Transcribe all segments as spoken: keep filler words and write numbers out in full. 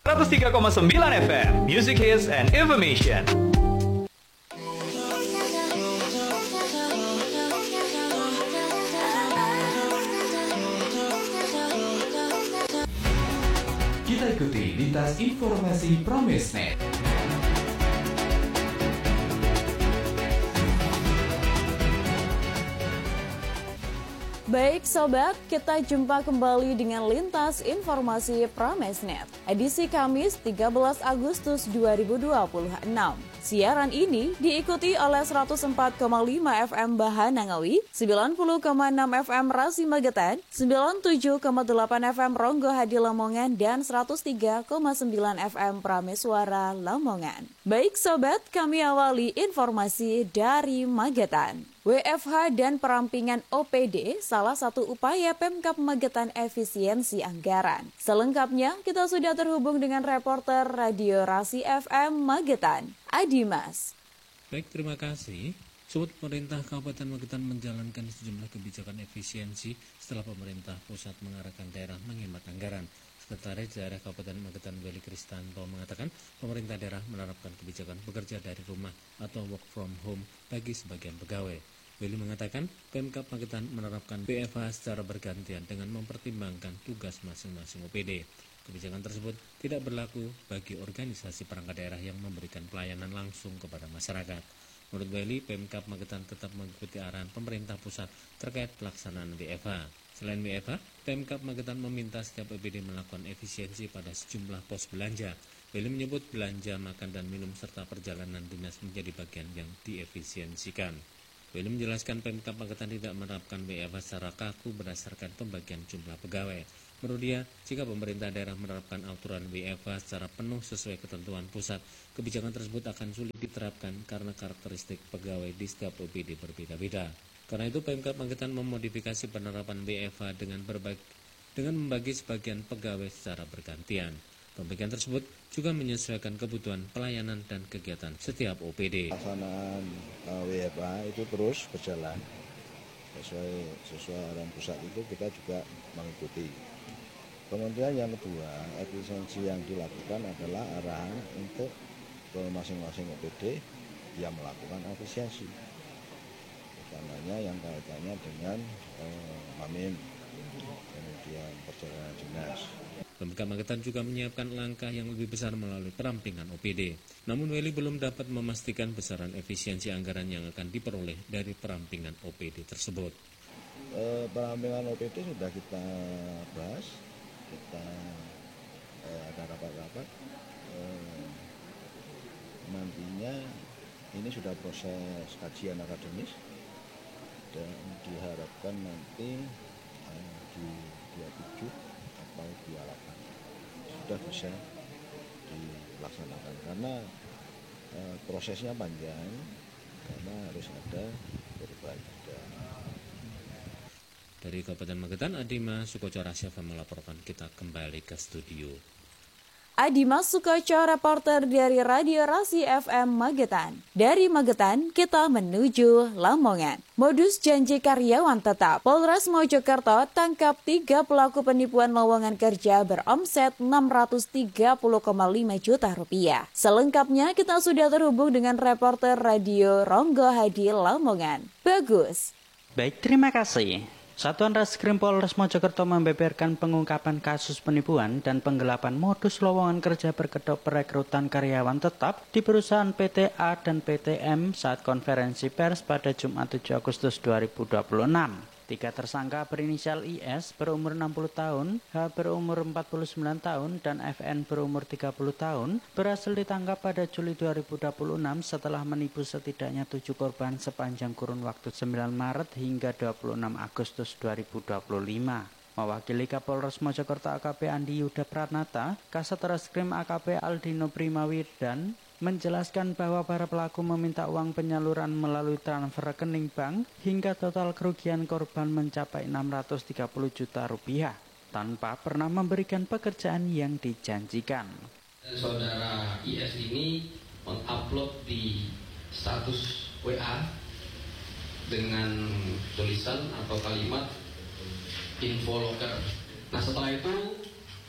seratus tiga koma sembilan F M, Music Hits and Information. Kita ikuti lintas informasi PramesNet. Baik sobat, kita jumpa kembali dengan lintas informasi PramesNet, edisi Kamis tiga belas Agustus dua ribu dua puluh enam. Siaran ini diikuti oleh seratus empat koma lima F M Bahanangawi, sembilan puluh koma enam F M Rasi Magetan, sembilan puluh tujuh koma delapan F M Ronggo Hadi Lamongan, dan seratus tiga koma sembilan F M Prameswara Lamongan. Baik sobat, kami awali informasi dari Magetan. W F H dan perampingan O P D salah satu upaya Pemkab Magetan efisiensi anggaran. Selengkapnya kita sudah terhubung dengan reporter Radio Rasi F M Magetan, Adimas. Baik, terima kasih. Sobat, pemerintah Kabupaten Magetan menjalankan sejumlah kebijakan efisiensi setelah pemerintah pusat mengarahkan daerah menghemat anggaran. Sekretaris Daerah Kabupaten Magetan Weli Kristanto mengatakan pemerintah daerah menerapkan kebijakan bekerja dari rumah atau work from home bagi sebagian pegawai. Weli mengatakan Pemkab Magetan menerapkan W F H secara bergantian dengan mempertimbangkan tugas masing-masing O P D. Kebijakan tersebut tidak berlaku bagi organisasi perangkat daerah yang memberikan pelayanan langsung kepada masyarakat. Menurut Weli, Pemkab Magetan tetap mengikuti arahan pemerintah pusat terkait pelaksanaan W F H. Selain W F H, Pemkab Magetan meminta setiap O P D melakukan efisiensi pada sejumlah pos belanja. Weli menyebut belanja makan dan minum serta perjalanan dinas menjadi bagian yang diefisiensikan. Weli menjelaskan Pemkab Magetan tidak menerapkan W F H secara kaku berdasarkan pembagian jumlah pegawai. Menurut dia, jika pemerintah daerah menerapkan aturan W F H secara penuh sesuai ketentuan pusat, kebijakan tersebut akan sulit diterapkan karena karakteristik pegawai di setiap O P D berbeda-beda. Karena itu Pemkab Magetan memodifikasi penerapan W F H dengan berbagi, dengan membagi sebagian pegawai secara bergantian. Pembagian tersebut juga menyesuaikan kebutuhan pelayanan dan kegiatan setiap O P D. Pelaksanaan uh, W F H itu terus berjalan sesuai sesuai arahan pusat, itu kita juga mengikuti. Kemudian yang kedua, efisiensi yang dilakukan adalah arahan untuk ke masing-masing O P D yang melakukan efisiensi, utamanya yang kaitannya dengan eh, Mamim, kemudian perjalanan dinas. Pemkab Magetan juga menyiapkan langkah yang lebih besar melalui perampingan O P D. Namun Weli belum dapat memastikan besaran efisiensi anggaran yang akan diperoleh dari perampingan O P D tersebut. Eh, perampingan O P D sudah kita bahas, kita eh, ada rapat-rapat. Eh, nantinya ini sudah proses kajian akademis dan diharapkan nanti eh, di dua puluh tujuh atau dua puluh delapan sudah bisa dilaksanakan, karena eh, prosesnya panjang, karena harus ada berbeda. Dari Kabupaten Magetan, Adima Sukoco Rasyafa melaporkan. Kita kembali ke studio. Adimas Sukoco, reporter dari Radio Rasi F M Magetan. Dari Magetan, kita menuju Lamongan. Modus janji karyawan tetap. Polres Mojokerto tangkap tiga pelaku penipuan lowongan kerja beromset enam ratus tiga puluh koma lima juta rupiah. Selengkapnya kita sudah terhubung dengan reporter Radio Ronggo Hadi Lamongan. Bagus. Baik, terima kasih. Satuan Reskrim Polres Mojokerto membeberkan pengungkapan kasus penipuan dan penggelapan modus lowongan kerja berkedok perekrutan karyawan tetap di perusahaan P T A dan P T M saat konferensi pers pada Jumat tujuh Agustus dua ribu dua puluh enam. Tiga tersangka berinisial I S berumur enam puluh tahun, H berumur empat puluh sembilan tahun, dan F N berumur tiga puluh tahun berhasil ditangkap pada Juli dua ribu dua puluh enam setelah menipu setidaknya tujuh korban sepanjang kurun waktu sembilan Maret hingga dua puluh enam Agustus dua ribu dua puluh lima. Mewakili Kapolres Mojokerto A K P Andi Yuda Pranata, Kasat Reskrim A K P Aldino Primawirdan menjelaskan bahwa para pelaku meminta uang penyaluran melalui transfer rekening bank hingga total kerugian korban mencapai enam ratus tiga puluh juta rupiah tanpa pernah memberikan pekerjaan yang dijanjikan. Saudara I S ini mengupload di status W A dengan tulisan atau kalimat info locker. Nah, setelah itu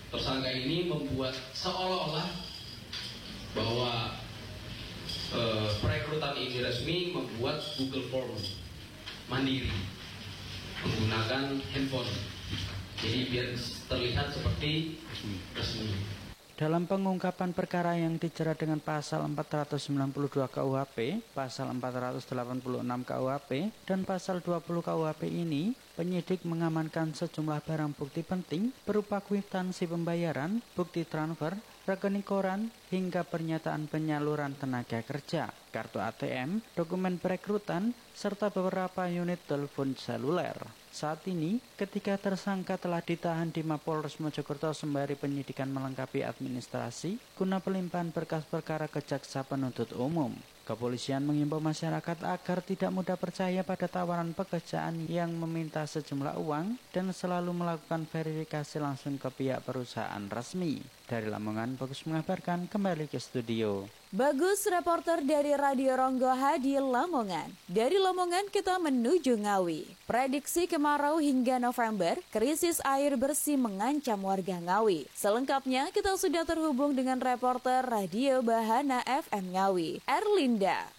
tersangka ini membuat seolah-olah bahwa eh, perekrutan ini resmi, membuat Google Form mandiri menggunakan handphone. Jadi biar terlihat seperti resmi. Dalam pengungkapan perkara yang dijerat dengan pasal empat ratus sembilan puluh dua K U H P, pasal empat ratus delapan puluh enam K U H P, dan pasal dua puluh K U H P ini, penyidik mengamankan sejumlah barang bukti penting berupa kwitansi pembayaran, bukti transfer, rekening koran, hingga pernyataan penyaluran tenaga kerja, kartu A T M, dokumen perekrutan, serta beberapa unit telepon seluler. Saat ini, ketiga tersangka telah ditahan di Mapolres Mojokerto sembari penyidikan melengkapi administrasi guna pelimpahan berkas perkara ke jaksa penuntut umum. Kepolisian mengimbau masyarakat agar tidak mudah percaya pada tawaran pekerjaan yang meminta sejumlah uang dan selalu melakukan verifikasi langsung ke pihak perusahaan resmi. Dari Lamongan, Bagus mengabarkan, kembali ke studio. Bagus, reporter dari Radio Ronggo Hadi Lamongan. Dari Lamongan kita menuju Ngawi. Prediksi kemarau hingga November, krisis air bersih mengancam warga Ngawi. Selengkapnya kita sudah terhubung dengan reporter Radio Bahana F M Ngawi, Erlinda.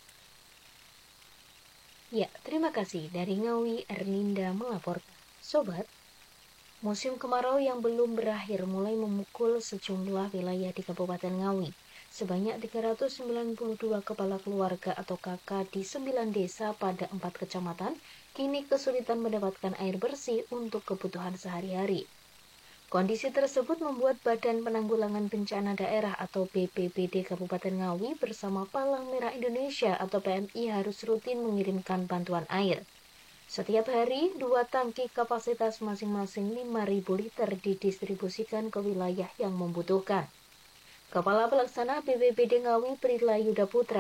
Ya, terima kasih. Dari Ngawi, Erlinda melaporkan. Sobat, musim kemarau yang belum berakhir mulai memukul sejumlah wilayah di Kabupaten Ngawi. Sebanyak tiga ratus sembilan puluh dua kepala keluarga atau K K di sembilan desa pada empat kecamatan kini kesulitan mendapatkan air bersih untuk kebutuhan sehari-hari. Kondisi tersebut membuat Badan Penanggulangan Bencana Daerah atau B P B D Kabupaten Ngawi bersama Palang Merah Indonesia atau P M I harus rutin mengirimkan bantuan air. Setiap hari, dua tangki kapasitas masing-masing lima ribu liter didistribusikan ke wilayah yang membutuhkan. Kepala Pelaksana B P B D Ngawi Prilay Yuda Putra